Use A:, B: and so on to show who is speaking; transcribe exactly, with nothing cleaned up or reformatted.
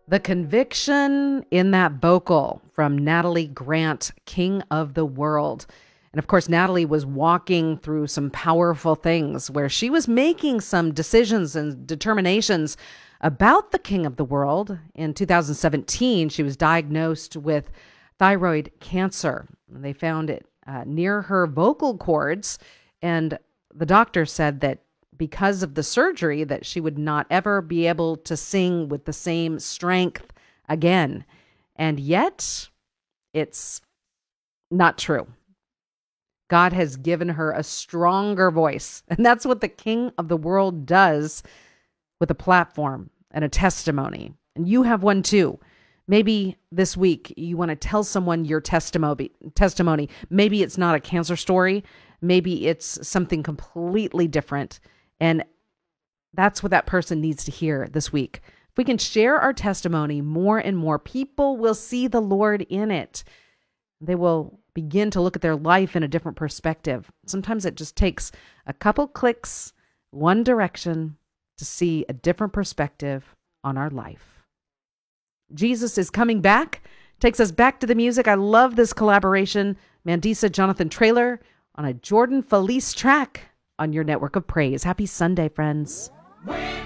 A: The conviction in that vocal from Natalie Grant, King of the World. And of course, Natalie was walking through some powerful things where she was making some decisions and determinations about the King of the World. In two thousand seventeen, she was diagnosed with thyroid cancer. They found it uh, near her vocal cords. And the doctor said that because of the surgery that she would not ever be able to sing with the same strength again. And yet, it's not true. God has given her a stronger voice. And that's what the King of the World does with a platform and a testimony. And you have one too. Maybe this week you want to tell someone your testimony. Testimony. Maybe it's not a cancer story. Maybe it's something completely different. And that's what that person needs to hear this week. If we can share our testimony more and more, people will see the Lord in it. They will begin to look at their life in a different perspective. Sometimes it just takes a couple clicks, one direction, to see a different perspective on our life. Jesus is coming back, takes us back to the music. I love this collaboration. Mandisa Jonathan Traylor on a Jordan Felice track on your network of praise. Happy Sunday, friends.